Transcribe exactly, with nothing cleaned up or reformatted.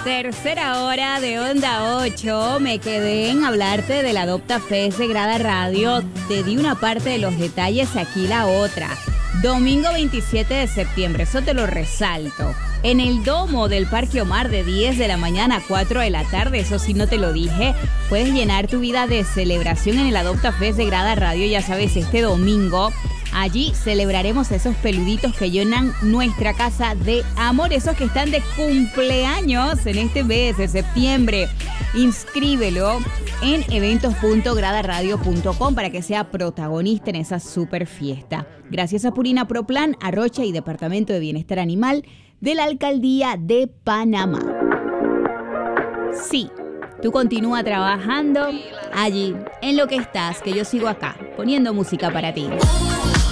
Tercera hora de Onda ocho. Me quedé en hablarte del Adopta Fest de Grada Radio. Te di una parte de los detalles, aquí la otra. Domingo veintisiete de septiembre, eso te lo resalto. En el domo del Parque Omar de diez de la mañana a cuatro de la tarde, eso sí no te lo dije. Puedes llenar tu vida de celebración en el Adopta Fest de Grada Radio, ya sabes, este domingo. Allí celebraremos a esos peluditos que llenan nuestra casa de amor, esos que están de cumpleaños en este mes de septiembre. Inscríbelo en eventos punto grada radio punto com para que sea protagonista en esa super fiesta. Gracias a Purina Pro Plan, Arrocha y Departamento de Bienestar Animal de la Alcaldía de Panamá. Sí, tú continúa trabajando allí, en lo que estás, que yo sigo acá, poniendo música para ti.